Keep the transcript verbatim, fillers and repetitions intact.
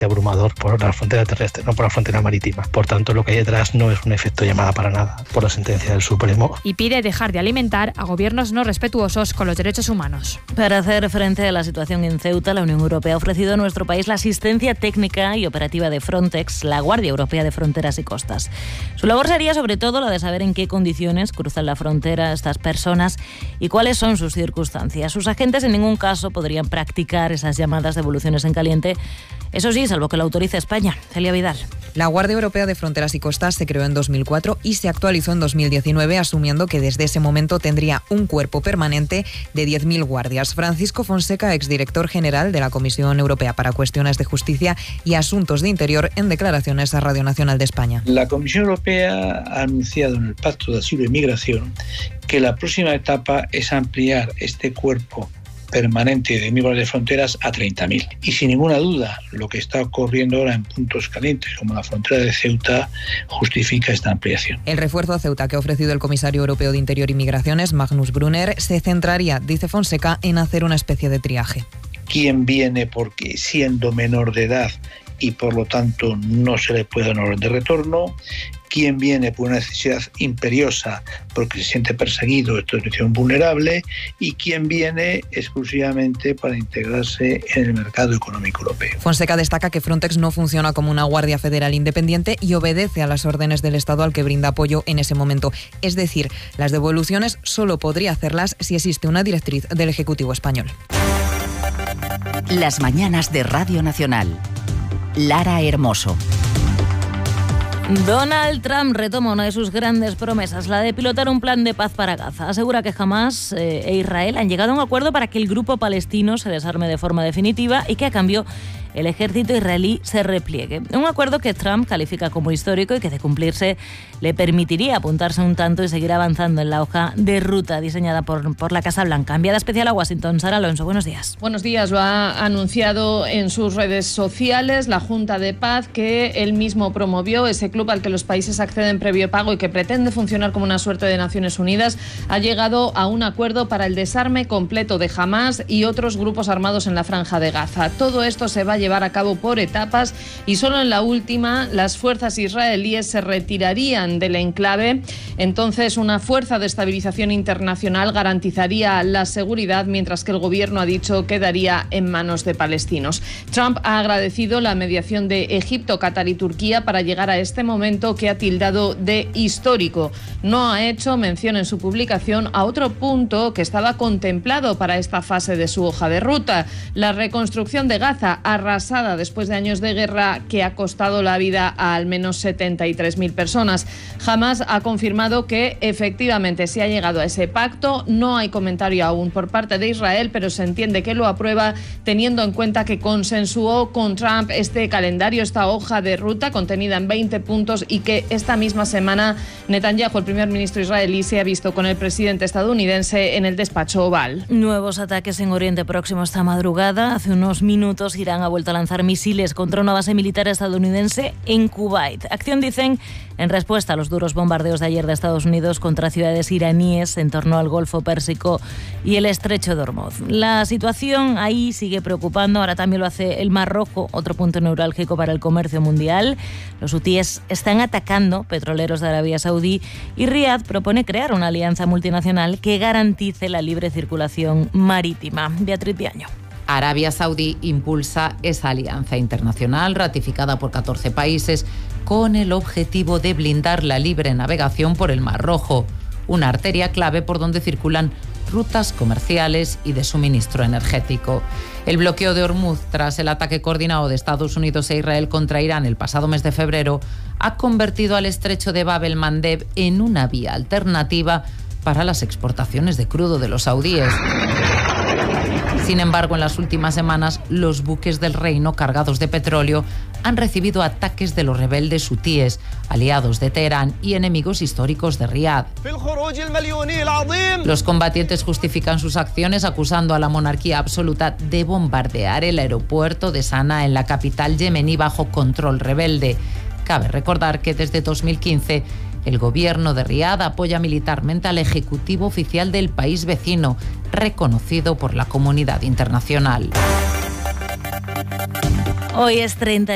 abrumador por la frontera terrestre, no por la frontera marítima. Por tanto, lo que hay detrás no es un efecto llamada para nada por la sentencia del Supremo. Y pide dejar de alimentar a gobiernos no respetuosos con los derechos humanos. Para hacer frente a la situación en Ceuta, la Unión Europea ha ofrecido a nuestro país la asistencia técnica y operativa de Frontex, la Guardia Europea de Fronteras y Costas. Su labor sería sobre todo la de saber en qué condiciones cruzan la frontera estas personas y cuáles son sus circunstancias. Sus agentes en ningún caso podrían practicar esas llamadas devoluciones en caliente, eso sí, salvo que lo autorice España. Celia Vidal. La Guardia Europea de Fronteras y Costas se creó en dos mil cuatro y se actualizó en dos mil diecinueve, asumiendo que desde ese momento tendría un cuerpo permanente de diez mil guardias. Francisco Fonseca, exdirector general de la Comisión Europea para Cuestiones de Justicia y Asuntos de Interior, en declaraciones a Radio Nacional de España. La Comisión Europea ha anunciado en el Pacto de Asilo y Migración que la próxima etapa es ampliar este cuerpo permanente de miembros de fronteras a treinta mil. Y sin ninguna duda, lo que está ocurriendo ahora en puntos calientes, como la frontera de Ceuta, justifica esta ampliación. El refuerzo a Ceuta que ha ofrecido el comisario europeo de Interior y Migraciones, Magnus Brunner, se centraría, dice Fonseca, en hacer una especie de triaje. ¿Quién viene porque siendo menor de edad y por lo tanto no se le puede dar una orden de retorno? ¿Quién viene por una necesidad imperiosa porque se siente perseguido, esto es una situación vulnerable? ¿Y quién viene exclusivamente para integrarse en el mercado económico europeo? Fonseca destaca que Frontex no funciona como una guardia federal independiente y obedece a las órdenes del Estado al que brinda apoyo en ese momento. Es decir, las devoluciones solo podría hacerlas si existe una directriz del Ejecutivo español. Las mañanas de Radio Nacional. Lara Hermoso. Donald Trump retoma una de sus grandes promesas, la de pilotar un plan de paz para Gaza. Asegura que Hamás eh, e Israel han llegado a un acuerdo para que el grupo palestino se desarme de forma definitiva y que a cambio el ejército israelí se repliegue. Un acuerdo que Trump califica como histórico y que de cumplirse le permitiría apuntarse un tanto y seguir avanzando en la hoja de ruta diseñada por, por la Casa Blanca. Enviada especial a Washington, Sara Alonso, buenos días. Buenos días, lo ha anunciado en sus redes sociales la Junta de Paz que él mismo promovió, ese club al que los países acceden previo pago y que pretende funcionar como una suerte de Naciones Unidas, ha llegado a un acuerdo para el desarme completo de Hamás y otros grupos armados en la Franja de Gaza. Todo esto se va a llevar a cabo por etapas y solo en la última las fuerzas israelíes se retirarían del enclave. Entonces una fuerza de estabilización internacional garantizaría la seguridad, mientras que el gobierno ha dicho quedaría en manos de palestinos. Trump ha agradecido la mediación de Egipto, Qatar y Turquía para llegar a este momento que ha tildado de histórico. No ha hecho mención en su publicación a otro punto que estaba contemplado para esta fase de su hoja de ruta: la reconstrucción de Gaza, arrasada después de años de guerra que ha costado la vida a al menos setenta y tres mil personas. Hamás ha confirmado que efectivamente se ha llegado a ese pacto. No hay comentario aún por parte de Israel, pero se entiende que lo aprueba teniendo en cuenta que consensuó con Trump este calendario, esta hoja de ruta contenida en veinte puntos, y que esta misma semana Netanyahu, el primer ministro israelí, se ha visto con el presidente estadounidense en el despacho Oval. Nuevos ataques en Oriente Próximo esta madrugada. Hace unos minutos Irán ha vuelto a lanzar misiles contra una base militar estadounidense en Kuwait. Acción, dicen, en respuesta a los duros bombardeos de ayer de Estados Unidos contra ciudades iraníes en torno al Golfo Pérsico y el Estrecho de Hormuz. La situación ahí sigue preocupando. Ahora también lo hace el Mar Rojo, otro punto neurálgico para el comercio mundial. Los hutíes están atacando petroleros de Arabia Saudí y Riad propone crear una alianza multinacional que garantice la libre circulación marítima. Beatriz Diaño. Arabia Saudí impulsa esa alianza internacional ratificada por catorce países con el objetivo de blindar la libre navegación por el Mar Rojo, una arteria clave por donde circulan rutas comerciales y de suministro energético. El bloqueo de Hormuz, tras el ataque coordinado de Estados Unidos e Israel contra Irán el pasado mes de febrero, ha convertido al estrecho de Bab el-Mandeb en una vía alternativa para las exportaciones de crudo de los saudíes. Sin embargo, en las últimas semanas, los buques del reino cargados de petróleo han recibido ataques de los rebeldes hutíes, aliados de Teherán y enemigos históricos de Riad. Los combatientes justifican sus acciones acusando a la monarquía absoluta de bombardear el aeropuerto de Sanaa en la capital yemení bajo control rebelde. Cabe recordar que desde dos mil quince el gobierno de Riad apoya militarmente al ejecutivo oficial del país vecino, reconocido por la comunidad internacional. Hoy es treinta